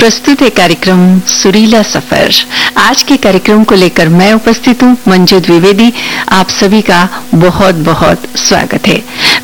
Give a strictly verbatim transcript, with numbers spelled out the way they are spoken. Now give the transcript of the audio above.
प्रस्तुत है कार्यक्रम सुरीला सफर। आज के कार्यक्रम को लेकर मैं उपस्थित हूँ मंजू द्विवेदी। आप सभी का बहुत बहुत स्वागत है।